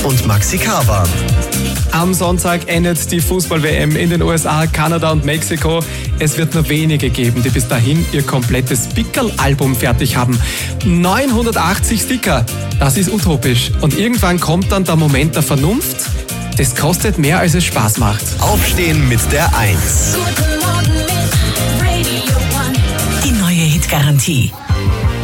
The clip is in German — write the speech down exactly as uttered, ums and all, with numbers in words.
und Maxi Kavan. Am Sonntag endet die Fußball-W M in den U S A, Kanada und Mexiko. Es wird nur wenige geben, die bis dahin ihr komplettes Pickerl-Album fertig haben. neunhundertachtzig Sticker, das ist utopisch. Und irgendwann kommt dann der Moment der Vernunft. Das kostet mehr, als es Spaß macht. Aufstehen mit der eins. Die neue Hitgarantie.